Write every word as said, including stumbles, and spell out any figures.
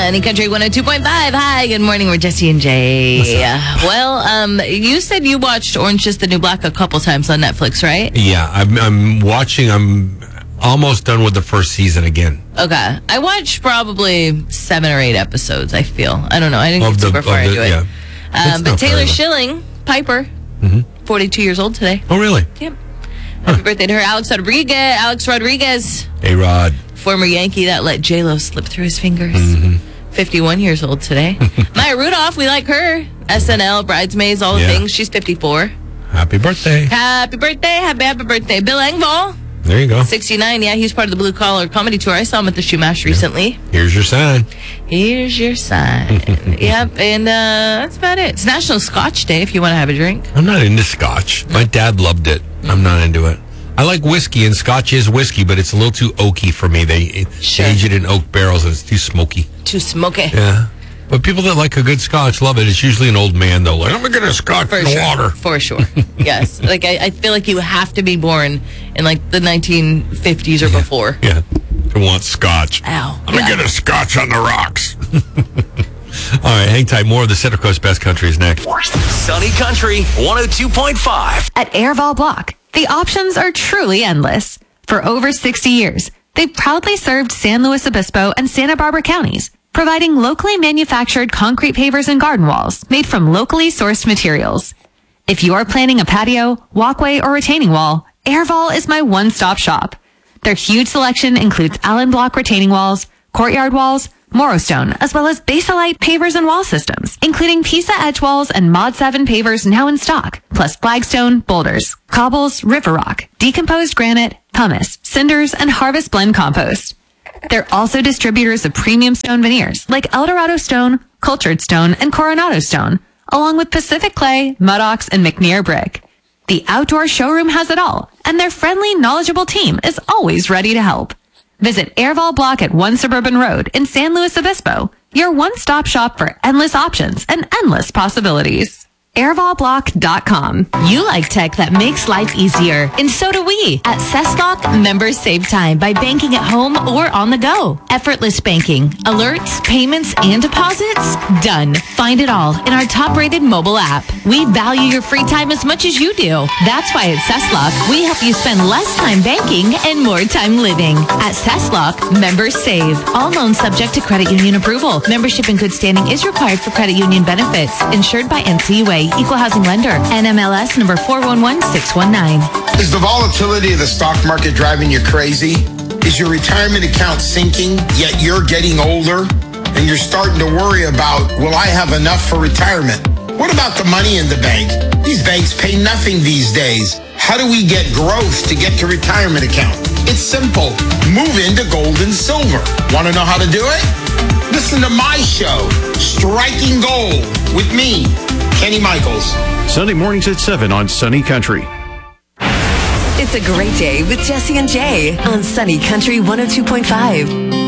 Sunny Country one oh two point five. Hi, good morning. We're Jesse and Jay. Well, um, you said you watched Orange is the New Black a couple times on Netflix, right? Yeah, I'm, I'm watching. I'm almost done with the first season again. Okay. I watched probably seven or eight episodes, I feel. I don't know. I didn't Of get the- super far of the- into it. yeah. Um, It's but not Taylor very much. Schilling, Piper, forty-two years old today. Oh, really? Yep. Happy birthday to her. Alex Rodriguez. Alex Rodriguez. A-Rod. Former Yankee that let J-Lo slip through his fingers. Mm-hmm. fifty-one years old today. Maya Rudolph, we like her. S N L, Bridesmaids, all the Yeah. things. She's fifty-four. Happy birthday. Happy birthday. Happy, happy birthday. Bill Engvall, There you go. sixty-nine. Yeah, he's part of the Blue Collar Comedy Tour. I saw him at the Shoemash recently. Here's your sign. Here's your sign. Yep, and uh, that's about it. It's National Scotch Day if you want to have a drink. I'm not into scotch. My dad loved it. I'm not into it. I like whiskey, and scotch is whiskey, but it's a little too oaky for me. They Sure. age it in oak barrels, and it's too smoky. Too smoky. Yeah. But people that like a good scotch love it. It's usually an old man, though. Like, I'm going to get a scotch For in the sure. water. For sure. Yes. Like, I, I feel like you have to be born in, like, the nineteen fifties or before. Yeah. I want scotch. Ow. I'm going to Yeah. get a scotch on the rocks. All right, hang tight. More of the Center Coast Best Country is next. Sunny Country one oh two point five. At Airval Block, the options are truly endless. For over sixty years, they've proudly served San Luis Obispo and Santa Barbara counties, providing locally manufactured concrete pavers and garden walls made from locally sourced materials. If you are planning a patio, walkway, or retaining wall, Airval is my one-stop shop. Their huge selection includes Allen Block retaining walls, courtyard walls, Morrowstone, as well as Basalite pavers and wall systems, including Pisa Edge walls and Mod seven pavers now in stock, plus flagstone, boulders, cobbles, river rock, decomposed granite, pumice, cinders, and harvest blend compost. They're also distributors of premium stone veneers like Eldorado Stone, Cultured Stone, and Coronado Stone, along with Pacific Clay, Mudox, and McNear Brick. The outdoor showroom has it all, and their friendly, knowledgeable team is always ready to help. Visit Airval Block at One Suburban Road in San Luis Obispo, your one-stop shop for endless options and endless possibilities. airval block dot com. You like tech that makes life easier, and so do we. At CessLock, members save time by banking at home or on the go. Effortless banking, alerts, payments, and deposits? Done. Find it all in our top-rated mobile app. We value your free time as much as you do. That's why at CessLock, we help you spend less time banking and more time living. At CessLock, members save. All loans subject to credit union approval. Membership in good standing is required for credit union benefits. Insured by N C U A. Equal housing lender. N M L S number four one one six one nine. Is the volatility of the stock market driving you crazy? Is your retirement account sinking, yet you're getting older? And you're starting to worry about, will I have enough for retirement? What about the money in the bank? These banks pay nothing these days. How do we get growth to get to retirement account? It's simple. Move into gold and silver. Want to know how to do it? Listen to my show, Striking Gold, with me, Kenny Michaels. Sunday mornings at seven on Sunny Country. It's a great day with Jesse and Jay on Sunny Country one oh two point five.